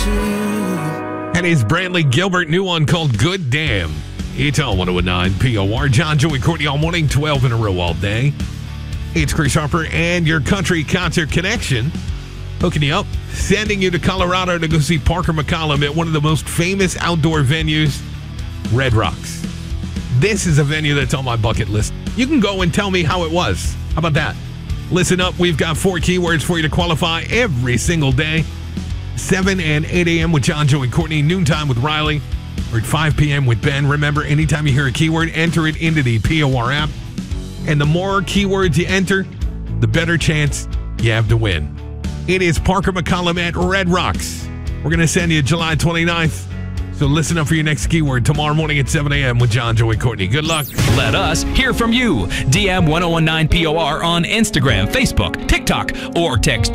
And it's Brantley Gilbert, new one called Good Damn. It's all 101.9 POR. John, Joey, Courtney all morning, 12 in a row all day. It's Chris Harper and your country concert connection. Hooking you up, sending you to Colorado to go see Parker McCollum at one of the most famous outdoor venues, Red Rocks. This is a venue that's on my bucket list. You can go and tell me how it was. How about that? Listen up, we've got 4 keywords for you to qualify every single day. 7 and 8 a.m. with John, Joey, Courtney, noontime with Riley, or at 5 p.m. with Ben. Remember, anytime you hear a keyword, enter it into the POR app. And the more keywords you enter, the better chance you have to win. It is Parker McCollum at Red Rocks. We're going to send you July 29th. So listen up for your next keyword tomorrow morning at 7 a.m. with John, Joey, Courtney. Good luck. Let us hear from you. DM 1019 POR on Instagram, Facebook, TikTok, or text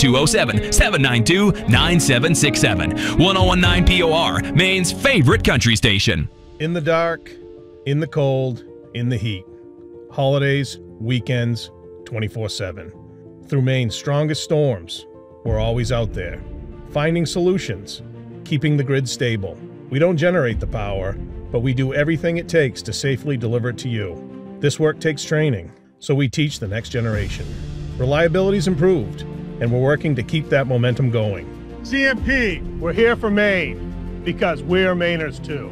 207-792-9767. 1019 POR, Maine's favorite country station. In the dark, in the cold, in the heat. Holidays, weekends, 24/7. Through Maine's strongest storms, we're always out there. Finding solutions, keeping the grid stable. We don't generate the power, but we do everything it takes to safely deliver it to you. This work takes training, so we teach the next generation. Reliability's improved, and we're working to keep that momentum going. CMP, we're here for Maine, because we're Mainers too.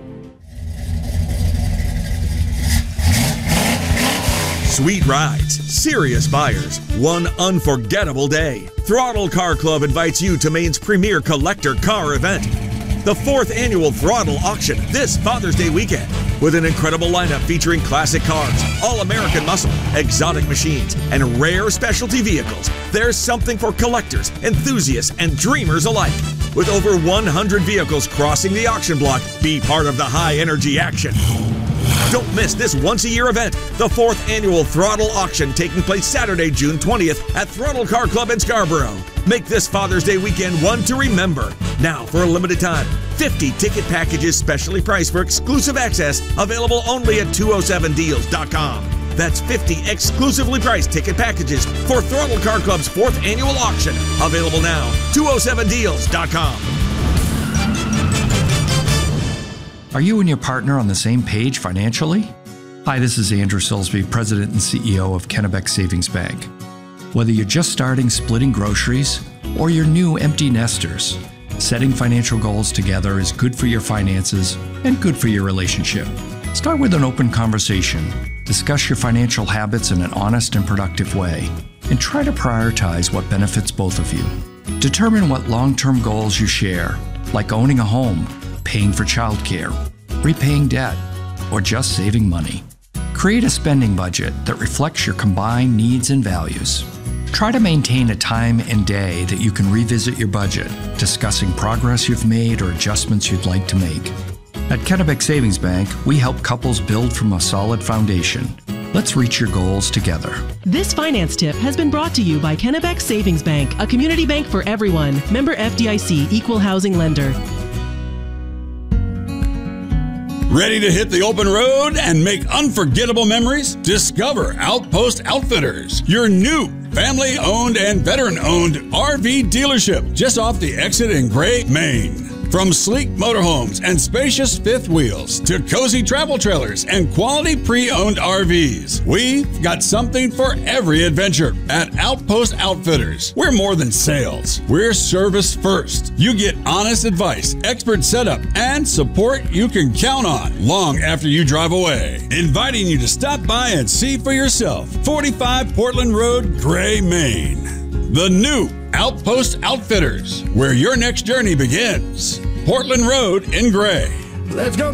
Sweet rides, serious buyers, one unforgettable day. Throttle Car Club invites you to Maine's premier collector car event, the 4th annual Throttle Auction this Father's Day weekend, with an incredible lineup featuring classic cars, all-American muscle, exotic machines, and rare specialty vehicles. There's something for collectors, enthusiasts, and dreamers alike. With over 100 vehicles crossing the auction block, be part of the high-energy action. Don't miss this once-a-year event, the 4th annual Throttle Auction, taking place Saturday, June 20th at Throttle Car Club in Scarborough. Make this Father's Day weekend one to remember. Now, for a limited time, 50 ticket packages specially priced for exclusive access, available only at 207deals.com. That's 50 exclusively priced ticket packages for Throttle Car Club's 4th annual auction, available now, 207deals.com. Are you and your partner on the same page financially? Hi, this is Andrew Silsby, President and CEO of Kennebec Savings Bank. Whether you're just starting splitting groceries or you're new empty nesters, setting financial goals together is good for your finances and good for your relationship. Start with an open conversation. Discuss your financial habits in an honest and productive way, and try to prioritize what benefits both of you. Determine what long-term goals you share, like owning a home, paying for childcare, repaying debt, or just saving money. Create a spending budget that reflects your combined needs and values. Try to maintain a time and day that you can revisit your budget, discussing progress you've made or adjustments you'd like to make. At Kennebec Savings Bank, we help couples build from a solid foundation. Let's reach your goals together. This finance tip has been brought to you by Kennebec Savings Bank, a community bank for everyone. Member FDIC, Equal Housing Lender. Ready to hit the open road and make unforgettable memories? Discover Outpost Outfitters, your new family-owned and veteran-owned RV dealership just off the exit in Gray, Maine. From sleek motorhomes and spacious fifth wheels to cozy travel trailers and quality pre-owned RVs, we've got something for every adventure at Outpost Outfitters. We're more than sales. We're service first. You get honest advice, expert setup, and support you can count on long after you drive away. Inviting you to stop by and see for yourself. 45 Portland Road, Gray, Maine. The new Outpost Outfitters, where your next journey begins. Portland Road in Gray. Let's go.